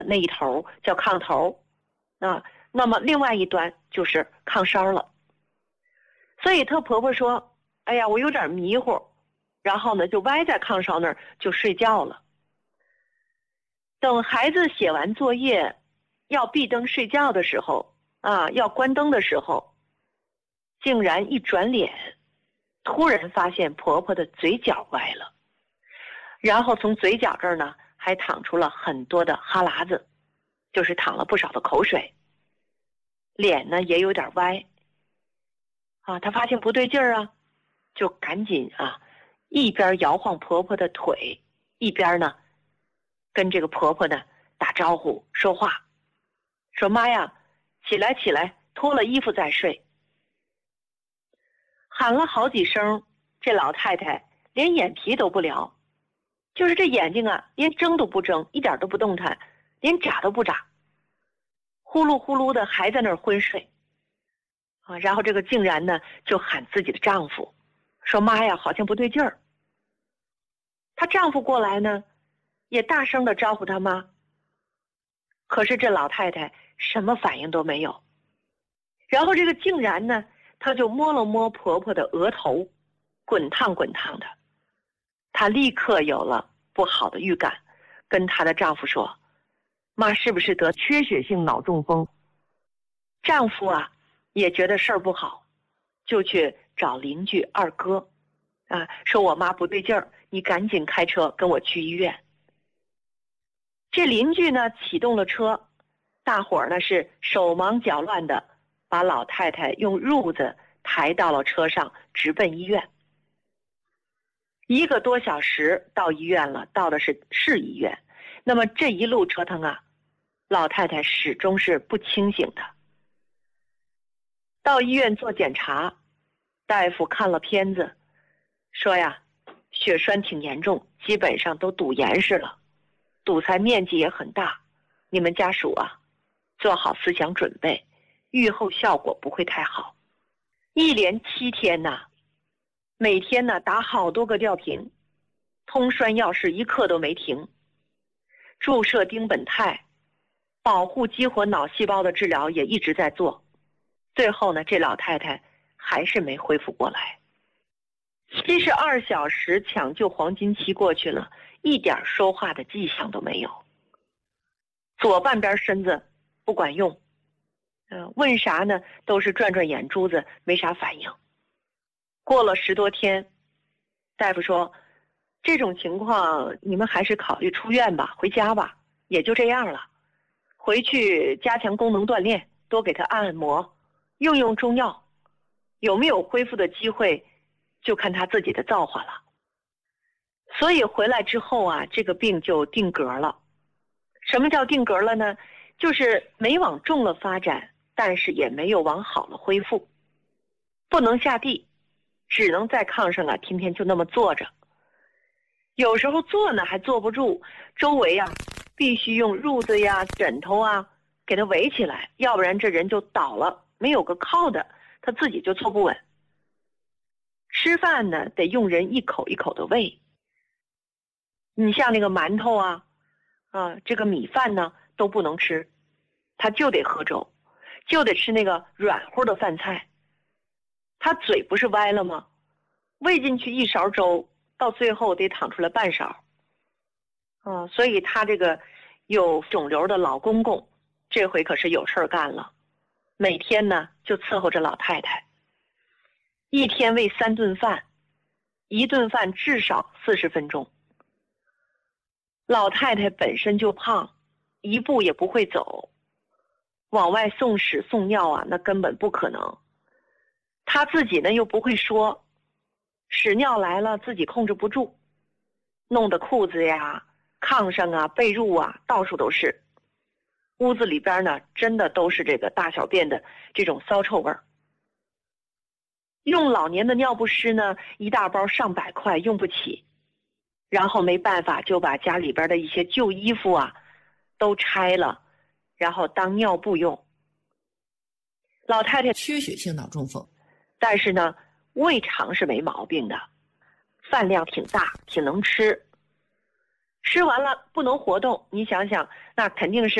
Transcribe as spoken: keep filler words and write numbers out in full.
那一头叫炕头啊，那么另外一端就是炕梢了。所以她婆婆说，哎呀，我有点迷糊，然后呢就歪在炕梢那儿就睡觉了。等孩子写完作业要闭灯睡觉的时候啊，要关灯的时候，竟然一转脸，突然发现婆婆的嘴角歪了，然后从嘴角这儿呢还淌出了很多的哈喇子，就是淌了不少的口水，脸呢也有点歪啊。她发现不对劲儿啊，就赶紧啊一边摇晃婆婆的腿，一边呢跟这个婆婆呢打招呼说话，说妈呀，起来起来，脱了衣服再睡。喊了好几声，这老太太连眼皮都不撩，就是这眼睛啊连睁都不睁，一点都不动弹，连眨都不眨，呼噜呼噜的还在那儿昏睡啊。然后这个竟然呢就喊自己的丈夫，说妈呀，好像不对劲儿。她丈夫过来呢也大声的招呼她妈，可是这老太太什么反应都没有。然后这个竟然呢她就摸了摸婆婆的额头，滚烫滚烫的。她立刻有了不好的预感，跟她的丈夫说，妈是不是得缺血性脑中风？丈夫啊也觉得事儿不好，就去找邻居二哥啊，说我妈不对劲儿，你赶紧开车跟我去医院。这邻居呢启动了车，大伙儿呢是手忙脚乱的把老太太用褥子抬到了车上，直奔医院。一个多小时到医院了，到的是市医院。那么这一路折腾啊，老太太始终是不清醒的。到医院做检查，大夫看了片子，说呀，血栓挺严重，基本上都堵严实了，堵塞面积也很大，你们家属啊做好思想准备，预后效果不会太好。一连七天呐，每天呢打好多个吊瓶，通栓药是一刻都没停，注射丁苯酞，保护激活脑细胞的治疗也一直在做。最后呢，这老太太还是没恢复过来。七十二小时抢救黄金期过去了，一点说话的迹象都没有，左半边身子不管用，呃，问啥呢都是转转眼珠子，没啥反应。过了十多天，大夫说这种情况你们还是考虑出院吧，回家吧，也就这样了。回去加强功能锻炼，多给他按按摩，用用中药，有没有恢复的机会就看他自己的造化了。所以回来之后啊，这个病就定格了。什么叫定格了呢？就是没往重了发展，但是也没有往好了恢复，不能下地，只能在炕上啊天天就那么坐着。有时候坐呢还坐不住，周围啊必须用褥子呀枕头啊给他围起来，要不然这人就倒了，没有个靠的他自己就坐不稳。吃饭呢得用人一口一口的喂，你像那个馒头啊啊这个米饭呢都不能吃，他就得喝粥，就得吃那个软乎的饭菜。他嘴不是歪了吗？喂进去一勺粥，到最后得淌出来半勺。啊，所以他这个有肿瘤的老公公这回可是有事儿干了，每天呢就伺候着老太太，一天喂三顿饭，一顿饭至少四十分钟。老太太本身就胖，一步也不会走，往外送屎送尿啊那根本不可能。她自己呢又不会说，屎尿来了自己控制不住，弄得裤子呀炕上啊被褥啊到处都是，屋子里边呢真的都是这个大小便的这种骚臭味儿。用老年的尿不湿呢一大包上百块用不起，然后没办法就把家里边的一些旧衣服啊都拆了，然后当尿布用。老太太缺血性脑中风， 但是呢胃肠是没毛病的，饭量挺大，挺能吃。 吃完了不能活动，你想想，那肯定是